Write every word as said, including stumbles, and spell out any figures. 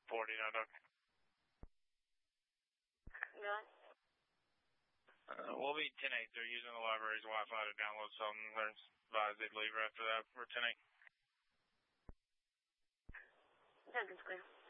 forty, now, Doug. Go on. Uh, we'll be ten eight. They're using the library's Wi-Fi to download something. They're advised they'd leave after that. We're ten eight. Doug is clear.